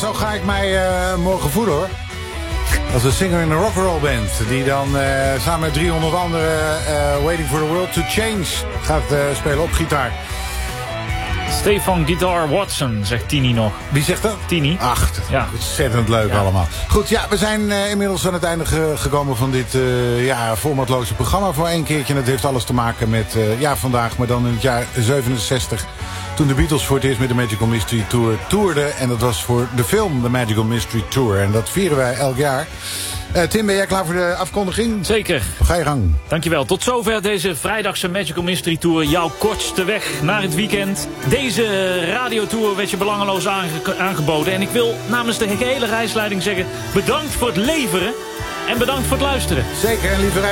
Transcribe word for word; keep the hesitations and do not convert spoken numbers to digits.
zo ga ik mij uh, morgen voelen, hoor. Als een singer in een rock'n'roll band. Die dan uh, samen met driehonderd anderen uh, Waiting for the World to Change gaat uh, spelen op gitaar. Stefan Guitar Watson, zegt Tini nog. Wie zegt dat? Tini. Ach, ja. Ontzettend leuk ja. allemaal. Goed, ja, we zijn uh, inmiddels aan het einde ge- gekomen van dit uh, ja, formatloze programma voor één keertje. En dat heeft alles te maken met uh, ja, vandaag, maar dan in het jaar zevenenzestig. Toen de Beatles voor het eerst met de Magical Mystery Tour toerden. En dat was voor de film The Magical Mystery Tour. En dat vieren wij elk jaar. Uh, Tim, ben jij klaar voor de afkondiging? Zeker. Ga je gang. Dankjewel. Tot zover deze vrijdagse Magical Mystery Tour. Jouw kortste weg naar het weekend. Deze radiotour werd je belangeloos aange- aangeboden. En ik wil namens de gehele reisleiding zeggen... bedankt voor het leveren en bedankt voor het luisteren. Zeker, en lieve